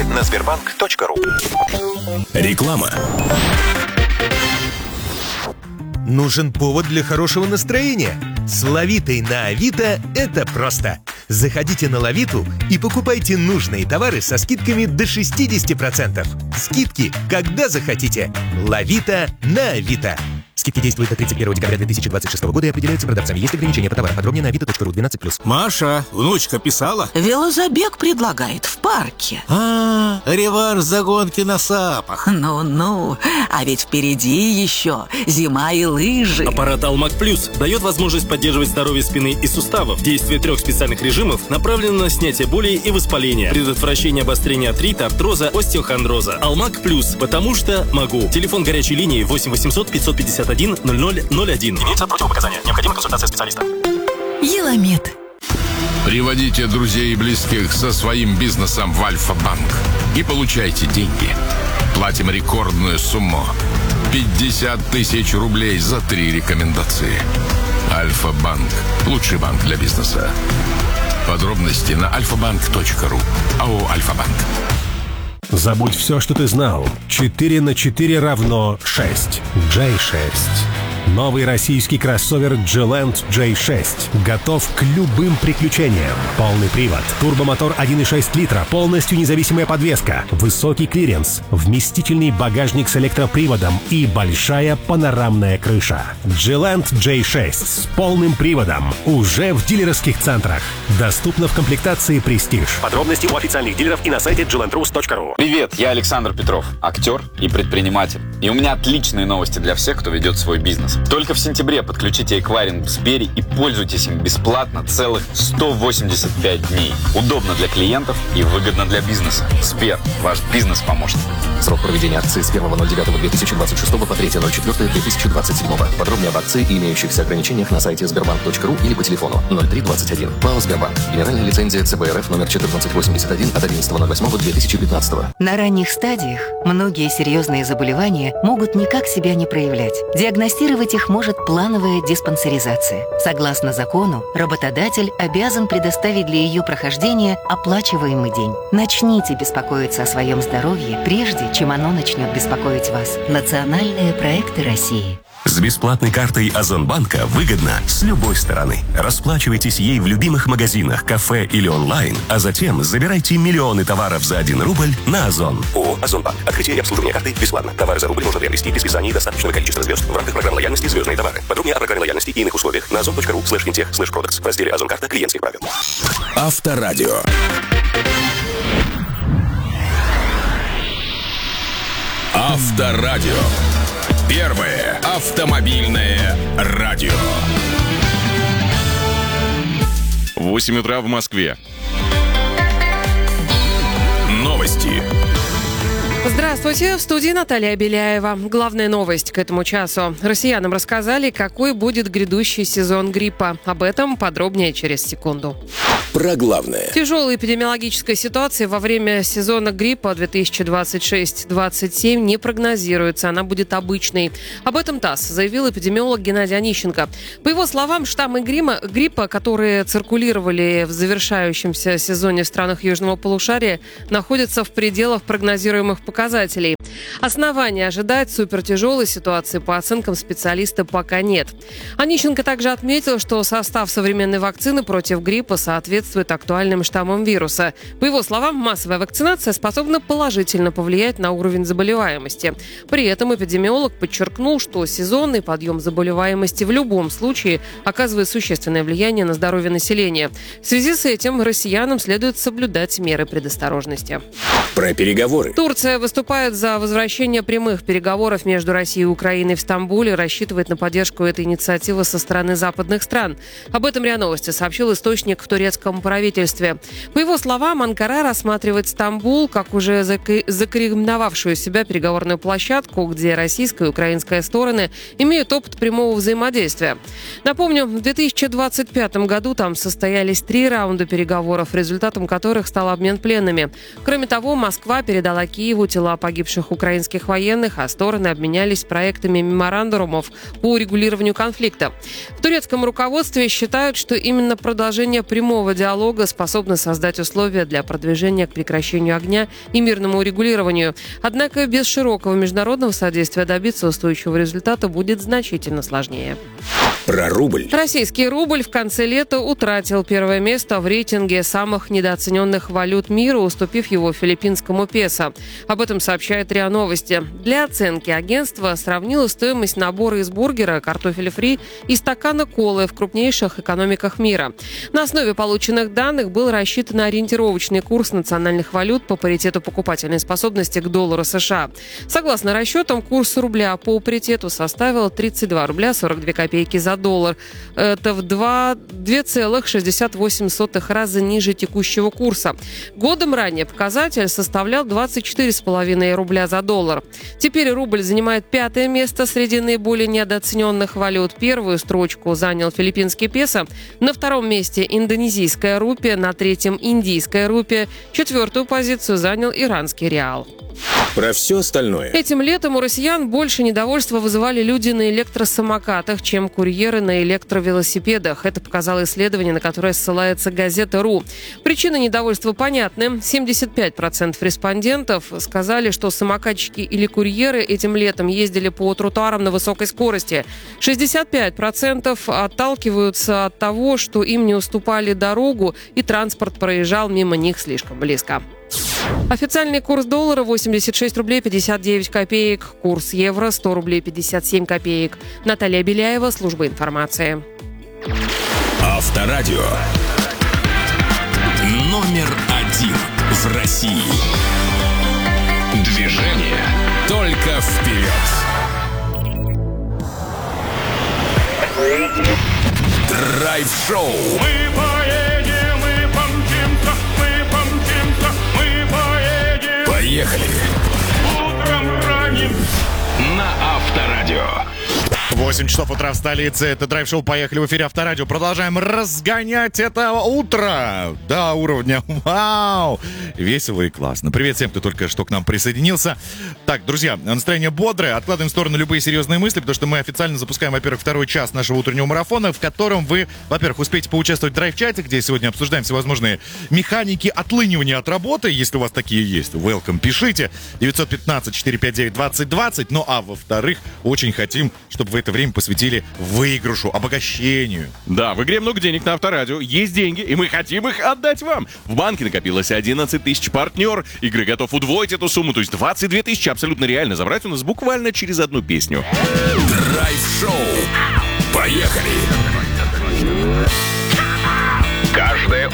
на Сбербанк.ру. Реклама. Нужен повод для хорошего настроения? С Лавитой на Авито это просто. Заходите на Лавиту и покупайте нужные товары со скидками до 60%. Скидки, когда захотите. Лавита на Авито. Скидки действуют до 31 декабря 2026 года и определяются продавцами. Есть ограничения по товарам. Подробнее на avito.ru 12+. Маша, внучка писала? Велозабег предлагает в парке. Реванш за гонки на САПах. Ну-ну, а ведь впереди еще зима и лыжи. Аппарат Алмаг Плюс дает возможность поддерживать здоровье спины и суставов. Действие 3 специальных режимов направлено на снятие боли и воспаления, предотвращение обострения артрита, артроза, остеохондроза. Алмаг Плюс, потому что могу. Телефон горячей линии 8 800 551 0001. Имеются противопоказания. Необходима консультация специалиста. Еламед. Приводите друзей и близких со своим бизнесом в Альфа-банк и получайте деньги. Платим рекордную сумму. 50 тысяч рублей за 3 рекомендации. Альфа-банк. Лучший банк для бизнеса. Подробности на alfabank.ru. АО «Альфа-банк». Забудь все, что ты знал. 4 на 4 равно 6. J6. Новый российский кроссовер G-Land J6 готов к любым приключениям. Полный привод, турбомотор 1,6 литра, полностью независимая подвеска, высокий клиренс, вместительный багажник с электроприводом и большая панорамная крыша. G-Land J6 с полным приводом уже в дилерских центрах. Доступно в комплектации Prestige. Подробности у официальных дилеров и на сайте glandrus.ru. Привет, я Александр Петров, актер и предприниматель. И у меня отличные новости для всех, кто ведет свой бизнес. Только в сентябре подключите эквайринг в Сбере и пользуйтесь им бесплатно целых 185 дней. Удобно для клиентов и выгодно для бизнеса. Сбер, ваш бизнес-помощник. Срок проведения акции с 1.09.2026 по 3.04.2027. Подробнее об акции и имеющихся ограничениях на сайте sberbank.ru или по телефону 0321. ПАО «Сбербанк». Генеральная лицензия ЦБРФ номер 1481 от 11.08.2015. На ранних стадиях многие серьезные заболевания могут никак себя не проявлять. Диагностировать их может плановая диспансеризация. Согласно закону, работодатель обязан предоставить для ее прохождения оплачиваемый день. Начните беспокоиться о своем здоровье, прежде чем оно начнет беспокоить вас. Национальные проекты России. С бесплатной картой Озонбанка выгодно с любой стороны. Расплачивайтесь ей в любимых магазинах, кафе или онлайн, а затем забирайте миллионы товаров за 1 рубль на Озон. ООО «Озонбанк». Открытие и обслуживание карты бесплатно. Товары за рубль можно приобрести при списании достаточного количества звезд в рамках программы лояльности «Звездные товары». Подробнее о программе лояльности и иных условиях на ozon.ru/fintech/products в разделе «Озонкарта. Клиентских правил». Авторадио. Авторадио. Первое автомобильное радио. 8 утра в Москве. Новости. Здравствуйте, в студии Наталья Беляева. Главная новость к этому часу. Россиянам рассказали, какой будет грядущий сезон гриппа. Об этом подробнее через секунду. Про главное. Тяжелая эпидемиологическая ситуация во время сезона гриппа 2026-27 не прогнозируется. Она будет обычной. Об этом ТАСС заявил эпидемиолог Геннадий Онищенко. По его словам, штаммы гриппа, которые циркулировали в завершающемся сезоне в странах Южного полушария, находятся в пределах прогнозируемых показателей. Оснований ожидать супертяжелой ситуации по оценкам специалиста пока нет. Онищенко также отметил, что состав современной вакцины против гриппа соответствует актуальным штаммам вируса. По его словам, массовая вакцинация способна положительно повлиять на уровень заболеваемости. При этом эпидемиолог подчеркнул, что сезонный подъем заболеваемости в любом случае оказывает существенное влияние на здоровье населения. В связи с этим россиянам следует соблюдать меры предосторожности. Про переговоры. Турция выступает за возвращение прямых переговоров между Россией и Украиной в Стамбуле, рассчитывает на поддержку этой инициативы со стороны западных стран. Об этом РИА Новости сообщил источник в турецком правительстве. По его словам, Анкара рассматривает Стамбул как уже зарекомендовавшую себя переговорную площадку, где российская и украинская стороны имеют опыт прямого взаимодействия. Напомню, в 2025 году там состоялись 3 раунда переговоров, результатом которых стал обмен пленными. Кроме того, Москва передала Киеву тела погибших украинцев украинских военных, а стороны обменялись проектами меморандумов по урегулированию конфликта. В турецком руководстве считают, что именно продолжение прямого диалога способно создать условия для продвижения к прекращению огня и мирному урегулированию. Однако без широкого международного содействия добиться устойчивого результата будет значительно сложнее. Про рубль. Российский рубль в конце лета утратил первое место в рейтинге самых недооцененных валют мира, уступив его филиппинскому песо. Об этом сообщает РИА Новости. Для оценки агентство сравнило стоимость набора из бургера, картофеля фри и стакана колы в крупнейших экономиках мира. На основе полученных данных был рассчитан ориентировочный курс национальных валют по паритету покупательной способности к доллару США. Согласно расчетам, курс рубля по паритету составил 32 рубля 42 копейки за доллар. Это в 2,68 раза ниже текущего курса. Годом ранее показатель составлял 24,5 рубля за доллар. Теперь рубль занимает 5-е место среди наиболее недооцененных валют. Первую строчку занял филиппинский песо, на 2-м месте индонезийская рупия, на 3-м индийская рупия, 4-ю позицию занял иранский реал. Про все остальное. Этим летом у россиян больше недовольства вызывали люди на электросамокатах, чем курьеры на электровелосипедах. Это показало исследование, на которое ссылается газета.ру. Причины недовольства понятны. 75% респондентов сказали, что самокатчики или курьеры этим летом ездили по тротуарам на высокой скорости. 65% отталкиваются от того, что им не уступали дорогу и транспорт проезжал мимо них слишком близко. Официальный курс доллара 86 рублей 59 копеек. Курс евро 100 рублей 57 копеек. Наталья Беляева, служба информации. Авторадио. Номер 1 в России. Движение только вперед. Драйв-шоу. Мы поедем, мы помчимся, Поехали! утром ранним. На Авторадио. 8 часов утра в столице. Это драйв-шоу «Поехали» в эфире Авторадио. Продолжаем разгонять это утро до уровня вау! Весело и классно. Привет всем, кто только что к нам присоединился. Так, друзья, настроение бодрое. Откладываем в сторону любые серьезные мысли, потому что мы официально запускаем, во-первых, второй час нашего утреннего марафона, в котором вы, во-первых, успеете поучаствовать в драйв-чате, где сегодня обсуждаем всевозможные механики отлынивания от работы. Если у вас такие есть, welcome, пишите. 915-459-2020. Ну а во-вторых, очень хотим, чтобы вы это время посвятили выигрышу, обогащению. Да, в игре много денег на Авторадио. Есть деньги, и мы хотим их отдать вам. В банке накопилось 11 тысяч. Партнер игры готов удвоить эту сумму, то есть 22 тысячи абсолютно реально забрать у нас буквально через одну песню. Драйв-шоу. Поехали! Каждое